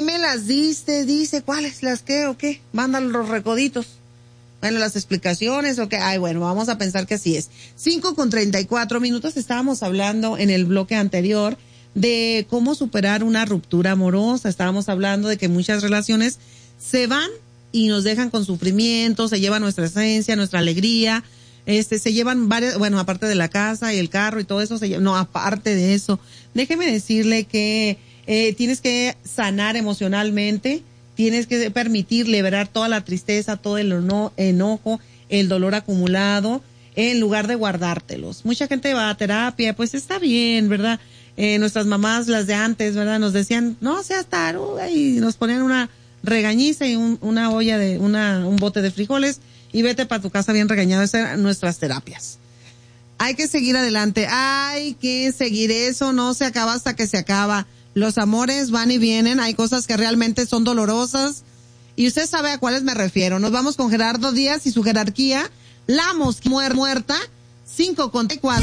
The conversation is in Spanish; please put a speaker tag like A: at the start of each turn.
A: me las diste? Dice, ¿cuáles? ¿Las qué o qué? Mandan los recoditos. Bueno, las explicaciones o qué. Ay, bueno, vamos a pensar que así es. 5:34. Estábamos hablando en el bloque anterior de cómo superar una ruptura amorosa. Estábamos hablando de que muchas relaciones se van y nos dejan con sufrimiento, se llevan nuestra esencia, nuestra alegría, se llevan varias, bueno, aparte de la casa y el carro y todo eso, no, aparte de eso, déjeme decirle que tienes que sanar emocionalmente, tienes que permitir liberar toda la tristeza, todo el enojo, el dolor acumulado, en lugar de guardártelos. Mucha gente va a terapia, pues está bien, ¿verdad? Nuestras mamás, las de antes, ¿verdad? Nos decían, no seas taruga, y nos ponían una regañiza y una olla un bote de frijoles y vete para tu casa bien regañado. Esas eran nuestras terapias. Hay que seguir adelante, hay que seguir, eso no se acaba hasta que se acaba. Los amores van y vienen, hay cosas que realmente son dolorosas y usted sabe a cuáles me refiero. Nos vamos con Gerardo Díaz y su jerarquía, la mosquita muerta, 5:34.